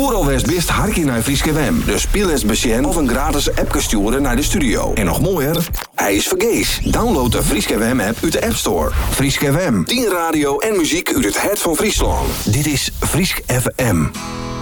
Oeral West best harkie naar Frieske WM. Dus speel eens besjen of een gratis appje sturen naar de studio. En nog mooier, hij is vergees. Download de Frieske WM app uit de App Store. Frieske WM, 10 radio en muziek uit het hart van Friesland. Dit is Friesk FM.